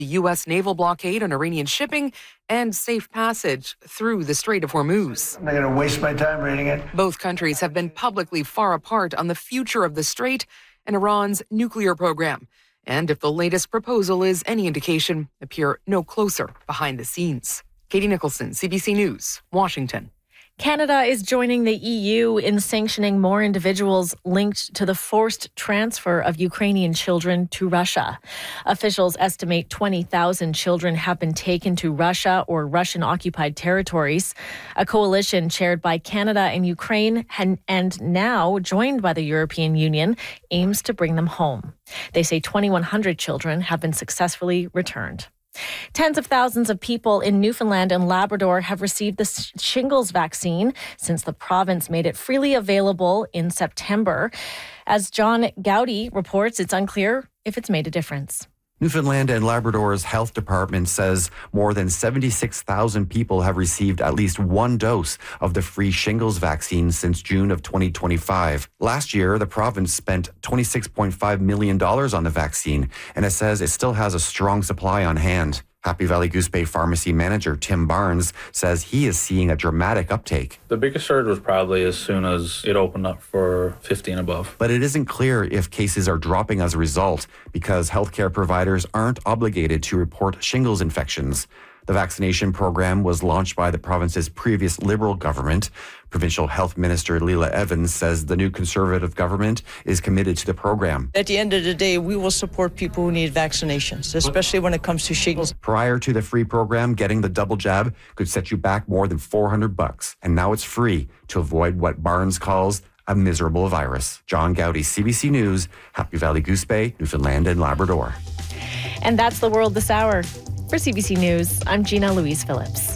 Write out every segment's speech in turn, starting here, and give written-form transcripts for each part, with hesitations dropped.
the U.S. naval blockade on Iranian shipping and safe passage through the Strait of Hormuz. I'm not going to waste my time reading it. Both countries have been publicly far apart on the future of the strait and Iran's nuclear program. And if the latest proposal is any indication, appear no closer behind the scenes. Katie Nicholson, CBC News, Washington. Canada is joining the EU in sanctioning more individuals linked to the forced transfer of Ukrainian children to Russia. Officials estimate 20,000 children have been taken to Russia or Russian-occupied territories. A coalition chaired by Canada and Ukraine and now joined by the European Union aims to bring them home. They say 2,100 children have been successfully returned. Tens of thousands of people in Newfoundland and Labrador have received the shingles vaccine since the province made it freely available in September. As John Gowdy reports, it's unclear if it's made a difference. Newfoundland and Labrador's health department says more than 76,000 people have received at least one dose of the free shingles vaccine since June of 2025. Last year, the province spent $26.5 million on the vaccine, and it says it still has a strong supply on hand. Happy Valley Goose Bay Pharmacy Manager Tim Barnes says he is seeing a dramatic uptake. The biggest surge was probably as soon as it opened up for 50 and above. But it isn't clear if cases are dropping as a result because healthcare providers aren't obligated to report shingles infections. The vaccination program was launched by the province's previous Liberal government. Provincial Health Minister Leela Evans says the new Conservative government is committed to the program. At the end of the day, we will support people who need vaccinations, especially when it comes to shingles. Prior to the free program, getting the double jab could set you back more than $400. And now it's free to avoid what Barnes calls a miserable virus. John Gowdy, CBC News, Happy Valley Goose Bay, Newfoundland and Labrador. And that's the world this hour. For CBC News, I'm Gina Louise Phillips.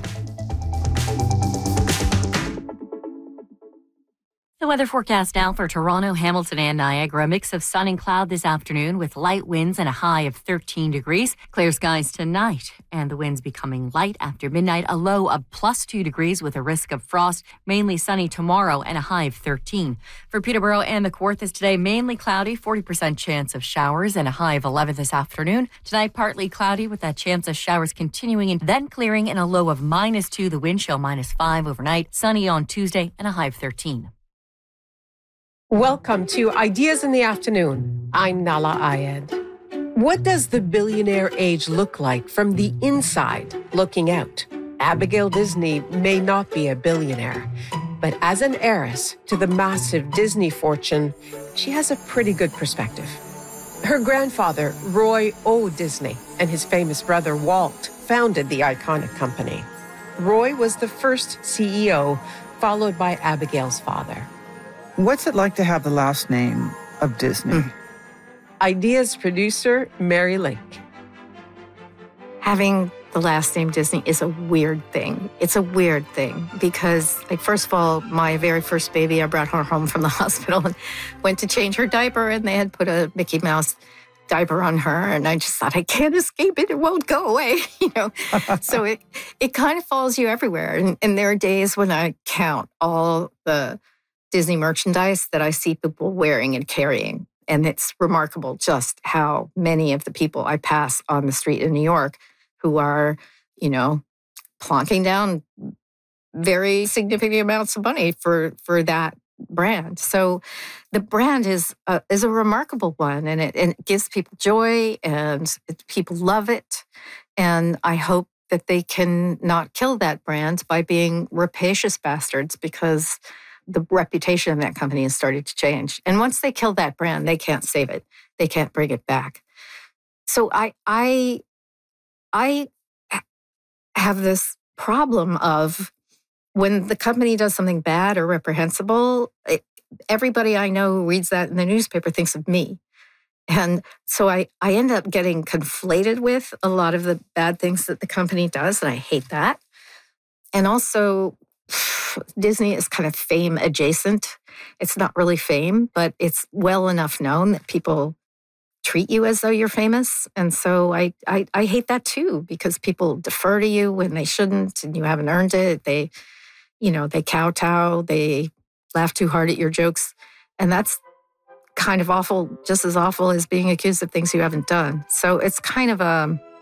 The weather forecast now for Toronto, Hamilton, and Niagara. A mix of sun and cloud this afternoon with light winds and a high of 13 degrees. Clear skies tonight and the winds becoming light after midnight. A low of +2 degrees with a risk of frost. Mainly sunny tomorrow and a high of 13. For Peterborough and the Kawarthas today, mainly cloudy, 40% chance of showers and a high of 11 this afternoon. Tonight, partly cloudy with that chance of showers continuing and then clearing and a low of -2. The wind chill -5 overnight. Sunny on Tuesday and a high of 13. Welcome to Ideas in the Afternoon. I'm Nala Ayed. What does the billionaire age look like from the inside looking out? Abigail Disney may not be a billionaire, but as an heiress to the massive Disney fortune, she has a pretty good perspective. Her grandfather, Roy O. Disney, and his famous brother, Walt, founded the iconic company. Roy was the first CEO, followed by Abigail's father. What's it like to have the last name of Disney? Ideas producer, Mary Lake. Having the last name Disney is a weird thing. It's a weird thing because, first of all, my very first baby, I brought her home from the hospital and went to change her diaper, and they had put a Mickey Mouse diaper on her, and I just thought, I can't escape it. It won't go away, So it kind of follows you everywhere. And there are days when I count all the Disney merchandise that I see people wearing and carrying. And it's remarkable just how many of the people I pass on the street in New York who are, plonking down very significant amounts of money for that brand. So the brand is a remarkable one, and it gives people joy, and people love it. And I hope that they can not kill that brand by being rapacious bastards, because the reputation of that company has started to change. And once they kill that brand, they can't save it. They can't bring it back. So I have this problem of when the company does something bad or reprehensible, everybody I know who reads that in the newspaper thinks of me. And so I end up getting conflated with a lot of the bad things that the company does, and I hate that. And also, Disney is kind of fame adjacent. It's not really fame, but it's well enough known that people treat you as though you're famous. And so I hate that too, because people defer to you when they shouldn't, and you haven't earned it. They kowtow, they laugh too hard at your jokes. And that's kind of awful, just as awful as being accused of things you haven't done. So it's kind of